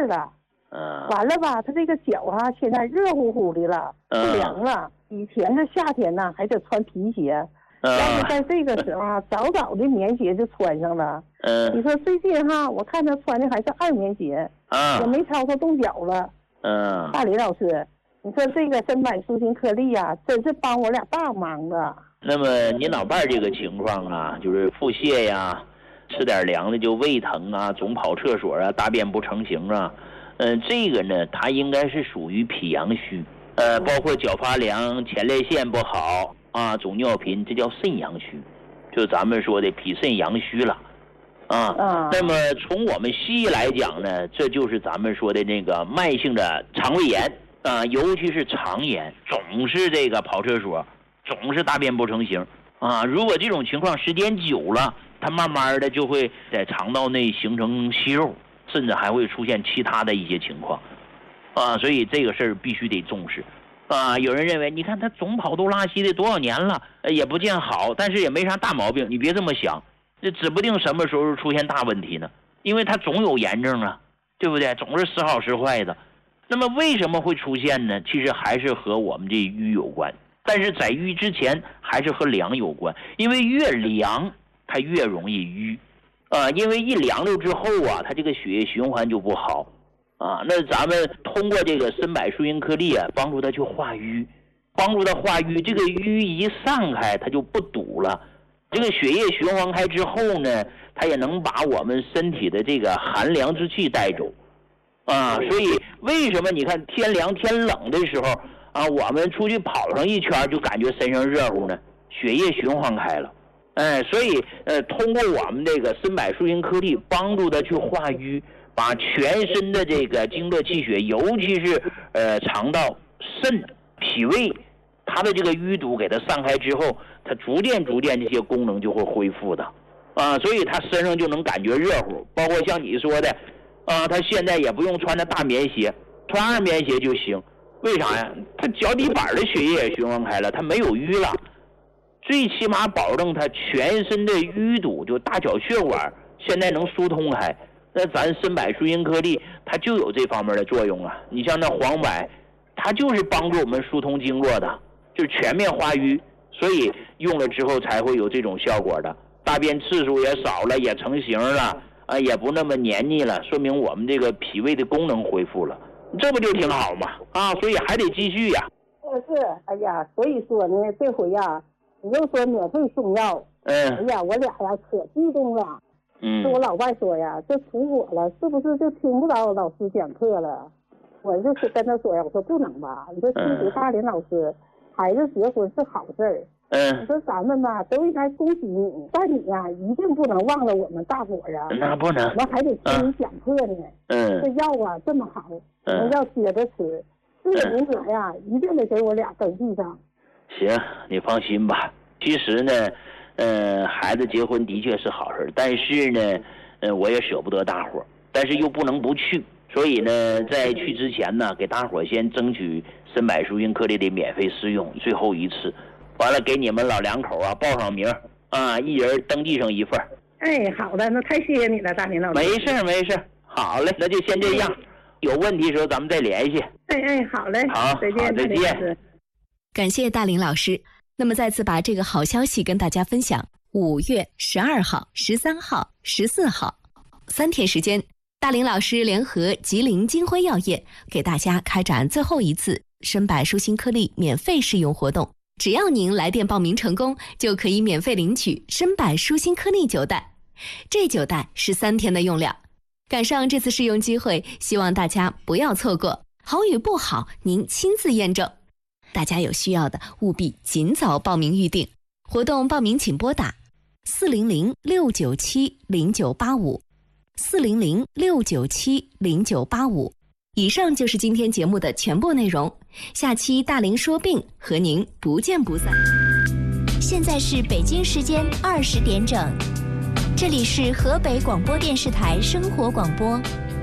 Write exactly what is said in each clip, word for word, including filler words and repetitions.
儿了。 嗯， 完了吧，他这个脚啊，现在热乎乎的了，不凉了。以前这夏天呢，还得穿皮鞋，要是在这个时候啊，早早的棉鞋就穿上了。 嗯， 你说最近哈，我看他穿的还是二棉鞋， 啊， 也没超他动脚了。 嗯， 大李老师，你说这个身板舒心颗粒呀、啊，真是帮我俩大忙了。 那么您老伴儿这个情况啊，就是腹泻呀，吃点凉的就胃疼啊，总跑厕所啊，大便不成形啊。嗯、呃，这个呢，它应该是属于脾阳虚，呃，包括脚发凉、前列腺不好啊，总尿频，这叫肾阳虚，就咱们说的脾肾阳虚了啊。 啊那么从我们西医来讲呢，这就是咱们说的那个慢性的肠胃炎啊，尤其是肠炎，总是这个跑厕所，总是大便不成形啊。如果这种情况时间久了，它慢慢的就会在肠道内形成息肉。甚至还会出现其他的一些情况，啊，所以这个事儿必须得重视，啊，有人认为，你看他总跑肚拉稀的多少年了，也不见好，但是也没啥大毛病，你别这么想，这指不定什么时候出现大问题呢，因为他总有炎症啊，对不对？总是时好时坏的。那么为什么会出现呢？其实还是和我们这瘀有关，但是在瘀之前还是和凉有关，因为越凉它越容易瘀。啊，因为一凉了之后啊，它这个血液循环就不好啊。那咱们通过这个参柏舒筋颗粒啊，帮助它去化瘀，帮助它化瘀。这个瘀一散开，它就不堵了。这个血液循环开之后呢，它也能把我们身体的这个寒凉之气带走啊。所以为什么你看天凉天冷的时候啊，我们出去跑上一圈就感觉身上热乎呢？血液循环开了。哎，所以呃，通过我们这个参柏舒筋颗粒，帮助它去化瘀，把全身的这个经络气血，尤其是呃肠道、肾、脾胃，它的这个淤堵给它散开之后，它逐渐逐渐这些功能就会恢复的啊，所以它身上就能感觉热乎。包括像你说的啊，他现在也不用穿着大棉鞋，穿二棉鞋就行。为啥呀？他脚底板的血液也循环开了，他没有瘀了。最起码保证它全身的淤堵，就大小血管现在能疏通开。那咱参柏舒筋颗粒它就有这方面的作用啊。你像那黄柏，它就是帮助我们疏通经络的，就是全面化瘀，所以用了之后才会有这种效果的。大便次数也少了，也成型了啊，也不那么黏腻了，说明我们这个脾胃的功能恢复了，这不就挺好吗？啊，所以还得继续呀。 呃是，哎呀，所以说呢，这回呀。你又说免费送药， 嗯， 哎呀，我俩呀可激动了。 嗯， 是我老伴说呀，这出我了，是不是就听不着老师讲课了？我就是跟他说呀，我说不能吧，你说其实大林老师，孩子结婚是好事儿。 嗯， 你说咱们吧都应该恭喜你，但你呀一定不能忘了我们大伙儿啊。 那不能， 我们还得听你讲课呢。 嗯， 这药啊这么好，我们要接着吃。这个名额呀，一定得给我俩登记上。 行，你放心吧。其实呢，呃，孩子结婚的确是好事，但是呢，呃，我也舍不得大伙儿，但是又不能不去，所以呢，在去之前呢，给大伙儿先争取参柏舒筋颗粒的免费试用，最后一次，完了给你们老两口啊报上名啊，一人登记上一份。 哎，好的，那太谢谢你了，大林老师。 没事没事，好嘞，那就先这样，有问题的时候咱们再联系。 哎哎，好嘞， 好， 再见， 再见。 感谢大林老师。那么再次把这个好消息跟大家分享，五月十二号、十三号、十四号三天时间，大林老师联合吉林金辉药业给大家开展最后一次参柏舒筋颗粒免费试用活动，只要您来电报名成功，就可以免费领取参柏舒筋颗粒九袋，这九袋是三天的用量。赶上这次试用机会，希望大家不要错过，好与不好您亲自验证。大家有需要的务必尽早报名预定，活动报名请拨打四零零六九七零九八五四零零六九七零九八五。以上就是今天节目的全部内容，下期大林说病和您不见不散。 现在是北京时间二十点整，这里是河北广播电视台生活广播。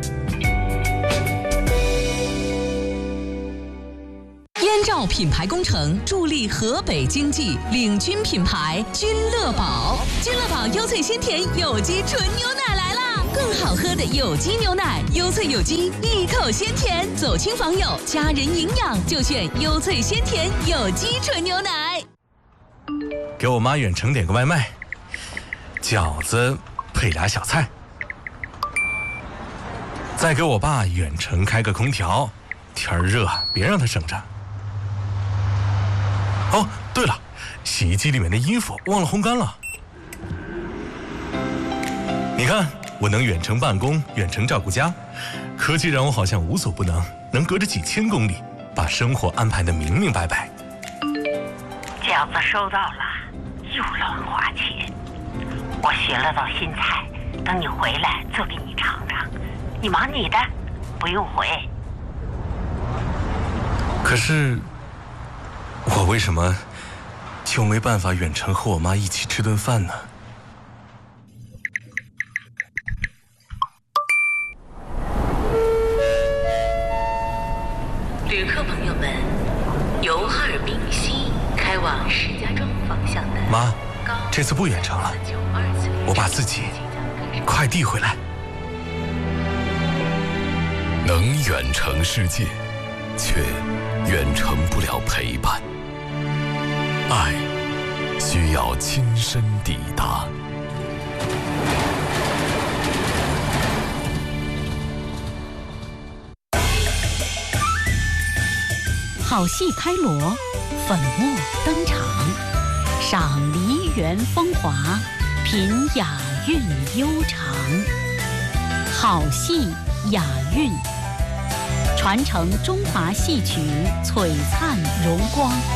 燕赵品牌工程助力河北经济，领军品牌君乐宝。君乐宝优萃鲜甜有机纯牛奶来啦！ 更好喝的有机牛奶，优萃有机，一口鲜甜，走亲访友，家人营养就选优萃鲜甜有机纯牛奶。 给我妈远程点个外卖，饺子配俩小菜。再给我爸远程开个空调，天儿热，别让他省着。哦，对了，洗衣机里面的衣服忘了烘干了。你看，我能远程办公，远程照顾家，科技让我好像无所不能，能隔着几千公里把生活安排得明明白白。 饺子收到了，又乱花钱。我学了道新菜，等你回来做给你尝尝。你忙你的，不用回。 可是，我为什么就没办法远程和我妈一起吃顿饭呢？ 旅客朋友们，由哈尔滨西开往石家庄方向的妈，这次不远程了，我把自己快递回来。 能远程世界，却远程不了陪伴。爱需要亲身抵达。 好戏开锣，粉墨登场，赏梨园风华，品雅韵悠长。好戏雅韵，传承中华戏曲璀璨荣光。